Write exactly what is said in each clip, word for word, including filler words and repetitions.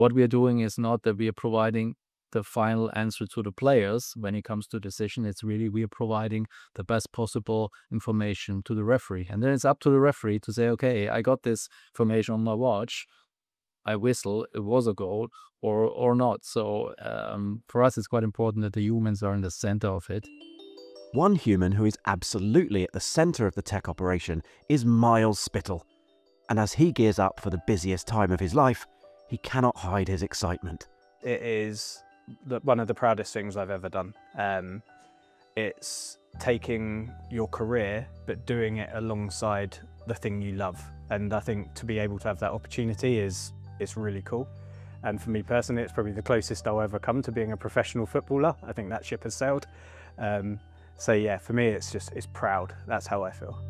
What we are doing is not that we are providing the final answer to the players when it comes to decision. It's really we are providing the best possible information to the referee. And then it's up to the referee to say, okay, I got this information on my watch. I whistle, it was a goal or or not. So um, for us, it's quite important that the humans are in the center of it. One human who is absolutely at the center of the tech operation is Miles Spittle. And as he gears up for the busiest time of his life, he cannot hide his excitement. It is the, one of the proudest things I've ever done. Um, it's taking your career, but doing it alongside the thing you love. And I think to be able to have that opportunity is, is really cool. And for me personally, it's probably the closest I'll ever come to being a professional footballer. I think that ship has sailed. Um, so yeah, for me, it's just, it's proud. That's how I feel.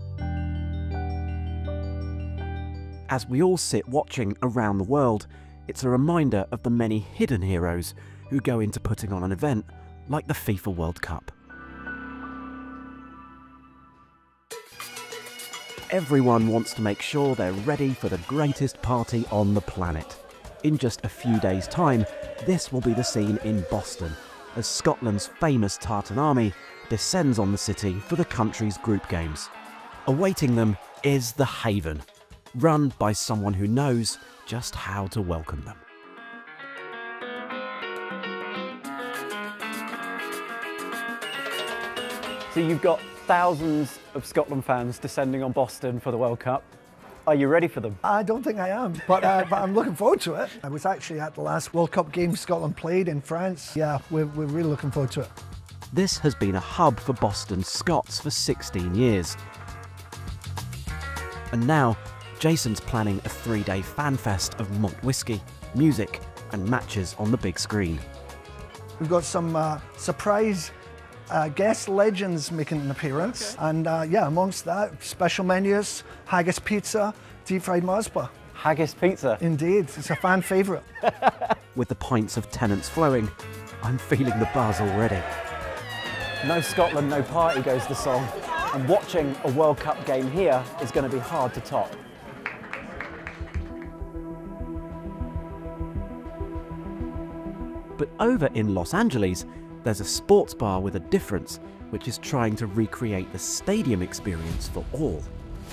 As we all sit watching around the world, it's a reminder of the many hidden heroes who go into putting on an event like the FIFA World Cup. Everyone wants to make sure they're ready for the greatest party on the planet. In just a few days' time, this will be the scene in Boston, as Scotland's famous Tartan Army descends on the city for the country's group games. Awaiting them is the Haven, run by someone who knows just how to welcome them. So you've got thousands of Scotland fans descending on Boston for the World Cup. Are you ready for them? I don't think I am, but, uh, but I'm looking forward to it. I was actually at the last World Cup game Scotland played in France. Yeah, we're, we're really looking forward to it. This has been a hub for Boston Scots for sixteen years. And now, Jason's planning a three-day fan fest of malt whiskey, music and matches on the big screen. We've got some uh, surprise uh, guest legends making an appearance. Okay. And uh, yeah, amongst that, special menus, haggis pizza, deep fried Mosba. Haggis pizza? Indeed, it's a fan favourite. With the pints of Tennent's flowing, I'm feeling the buzz already. No Scotland, no party goes the song. And watching a World Cup game here is going to be hard to top. But over in Los Angeles, there's a sports bar with a difference, which is trying to recreate the stadium experience for all.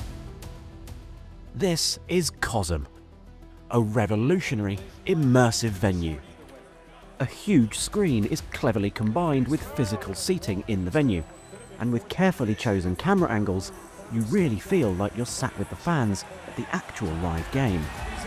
This is COSM, a revolutionary, immersive venue. A huge screen is cleverly combined with physical seating in the venue, and with carefully chosen camera angles, you really feel like you're sat with the fans at the actual live game.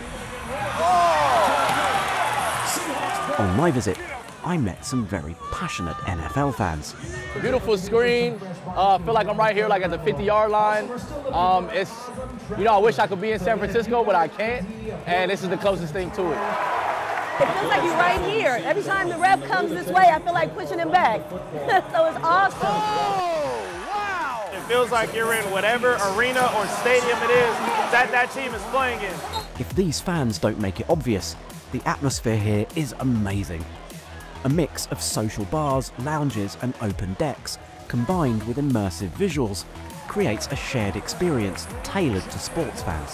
On my visit, I met some very passionate N F L fans. Beautiful screen. I uh, feel like I'm right here, like at the fifty yard line. Um, it's, you know, I wish I could be in San Francisco, but I can't. And this is the closest thing to it. It feels like you're right here. Every time the ref comes this way, I feel like pushing him back. So it's awesome. Oh, wow! It feels like you're in whatever arena or stadium it is that that team is playing in. If these fans don't make it obvious, the atmosphere here is amazing. A mix of social bars, lounges and open decks, combined with immersive visuals, creates a shared experience tailored to sports fans.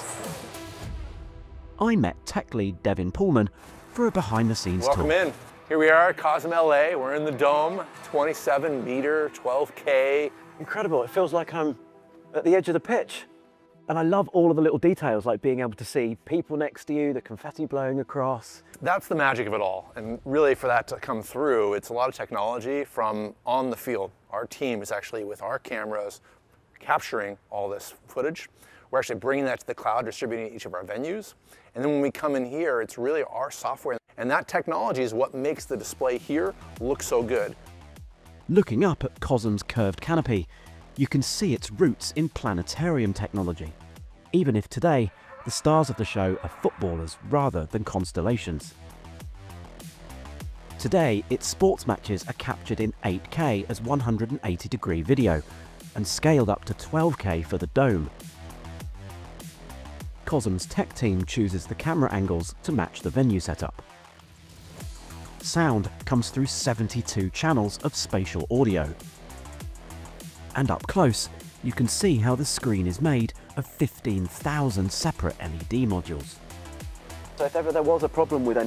I met tech lead Devin Pullman for a behind-the-scenes tour. Welcome in. Here we are at COSM L A. We're in the Dome, twenty-seven meter, twelve K. Incredible. It feels like I'm at the edge of the pitch. And I love all of the little details, like being able to see people next to you, the confetti blowing across. That's the magic of it all. And really for that to come through, it's a lot of technology from on the field. Our team is actually with our cameras capturing all this footage. We're actually bringing that to the cloud, distributing each of our venues. And then when we come in here, it's really our software. And that technology is what makes the display here look so good. Looking up at COSM's curved canopy, you can see its roots in planetarium technology, even if today the stars of the show are footballers rather than constellations. Today, its sports matches are captured in eight K as one hundred eighty degree video and scaled up to twelve K for the Dome. COSM's tech team chooses the camera angles to match the venue setup. Sound comes through seventy-two channels of spatial audio. And up close, you can see how the screen is made of fifteen thousand separate L E D modules. So if ever there was a problem with any